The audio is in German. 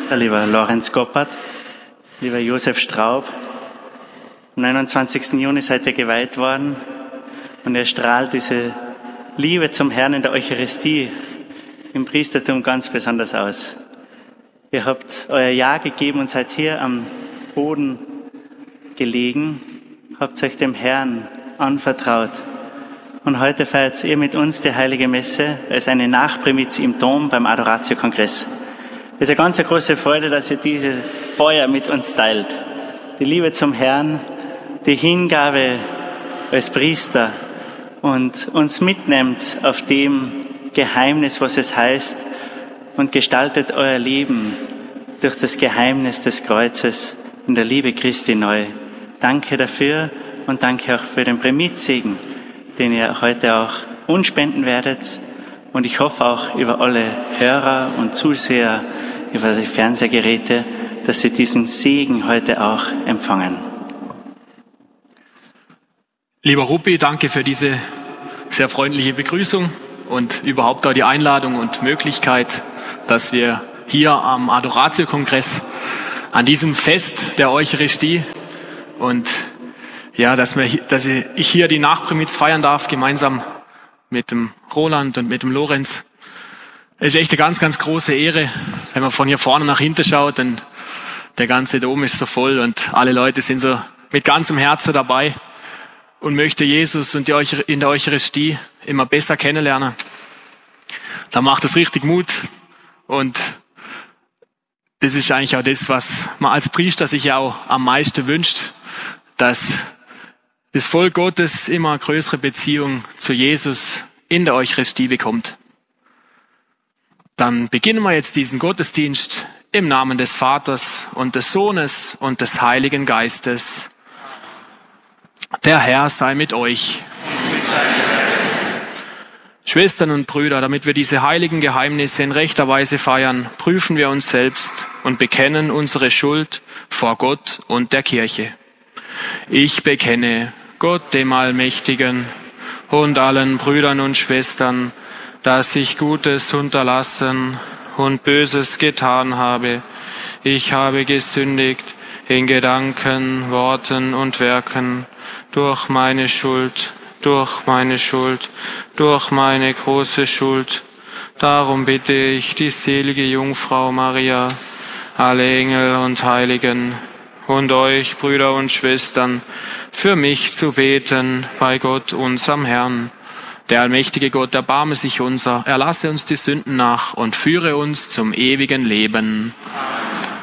lieber Lorenz Goppert, lieber Josef Straub. Am 29. Juni seid ihr geweiht worden und ihr strahlt diese Liebe zum Herrn in der Eucharistie im Priestertum ganz besonders aus. Ihr habt euer Ja gegeben und seid hier am Boden gelegen, habt euch dem Herrn anvertraut. Und heute feiert ihr mit uns die Heilige Messe als eine Nachprimiz im Dom beim Adoratio-Kongress. Es ist eine ganz große Freude, dass ihr dieses Feuer mit uns teilt. Die Liebe zum Herrn, die Hingabe als Priester und uns mitnehmt auf dem Geheimnis, was es heißt, und gestaltet euer Leben durch das Geheimnis des Kreuzes in der Liebe Christi neu. Danke dafür und danke auch für den Primizsegen, den ihr heute auch uns spenden werdet. Und ich hoffe auch über alle Hörer und Zuseher, über die Fernsehgeräte, dass sie diesen Segen heute auch empfangen. Lieber Ruppi, danke für diese sehr freundliche Begrüßung und überhaupt auch die Einladung und Möglichkeit, dass wir hier am Adoratio-Kongress an diesem Fest der Eucharistie und ja, dass ich hier die Nachprimiz feiern darf, gemeinsam mit dem Roland und mit dem Lorenz. Es ist echt eine ganz, ganz große Ehre, wenn man von hier vorne nach hinten schaut, denn der ganze Dom ist so voll und alle Leute sind so mit ganzem Herzen dabei und möchte Jesus und in der Eucharistie immer besser kennenlernen. Da macht es richtig Mut und das ist eigentlich auch das, was man als Priester sich ja auch am meisten wünscht, dass das Volk Gottes immer eine größere Beziehung zu Jesus in der Eucharistie bekommt. Dann beginnen wir jetzt diesen Gottesdienst im Namen des Vaters und des Sohnes und des Heiligen Geistes. Der Herr sei mit euch. Schwestern und Brüder, damit wir diese heiligen Geheimnisse in rechter Weise feiern, prüfen wir uns selbst und bekennen unsere Schuld vor Gott und der Kirche. Ich bekenne Gott, dem Allmächtigen, und allen Brüdern und Schwestern, dass ich Gutes unterlassen und Böses getan habe. Ich habe gesündigt in Gedanken, Worten und Werken, durch meine große Schuld. Darum bitte ich die selige Jungfrau Maria, alle Engel und Heiligen und euch, Brüder und Schwestern, für mich zu beten bei Gott, unserem Herrn. Der allmächtige Gott, erbarme sich unser, erlasse uns die Sünden nach und führe uns zum ewigen Leben.